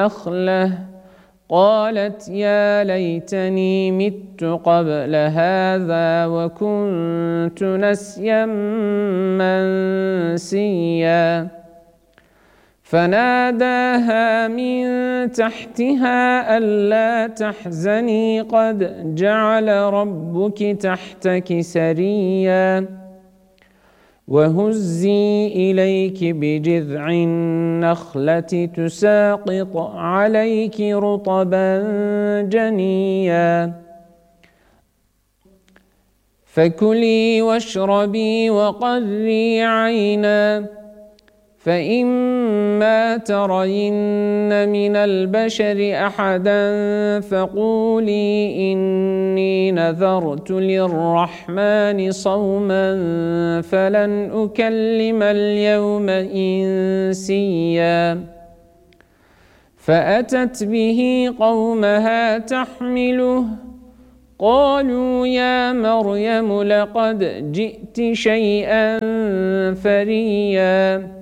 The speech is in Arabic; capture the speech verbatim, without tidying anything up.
نخلة قالت يا ليتني مت قبل هذا وكنت نسيا منسيا فناداها من تحتها ألا تحزني قد جعل ربك تحتك سريا وهزي إليك بجذع النخلة تساقط عليك رطبا جنيا فكلي واشربي وقري عينا فإما ترين من البشر أحدا فقولي إني نذرت للرحمن صوما فلن أكلم اليوم إنسيا فأتت به قومها تحمله قالوا يا مريم لقد جئت شيئا فريا